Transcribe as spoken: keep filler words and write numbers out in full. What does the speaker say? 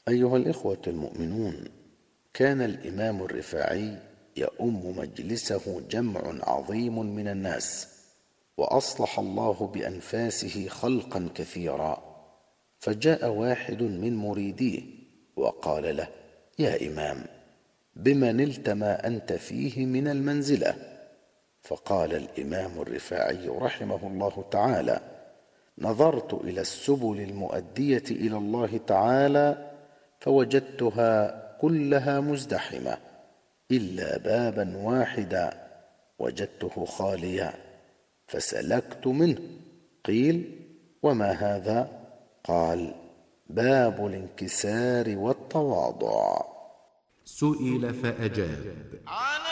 أيها الإخوة المؤمنون، كان الإمام الرفاعي يؤم مجلسه جمع عظيم من الناس، وأصلح الله بأنفاسه خلقا كثيرا. فجاء واحد من مريديه وقال له: يا إمام، بما نلت ما أنت فيه من المنزلة؟ فقال الإمام الرفاعي رحمه الله تعالى: نظرت إلى السبل المؤدية إلى الله تعالى فوجدتها كلها مزدحمة إلا بابا واحدا وجدته خاليا فسلكت منه. قيل: وما هذا؟ قال: باب الانكسار والتواضع. سئل فأجاب: